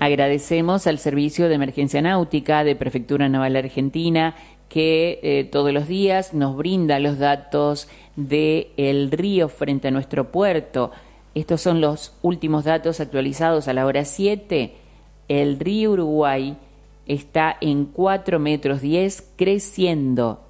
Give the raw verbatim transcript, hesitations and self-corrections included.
Agradecemos al Servicio de Emergencia Náutica de Prefectura Naval Argentina que eh, todos los días nos brinda los datos del río frente a nuestro puerto. Estos son los últimos datos actualizados a la hora siete. El río Uruguay está en cuatro metros diez, creciendo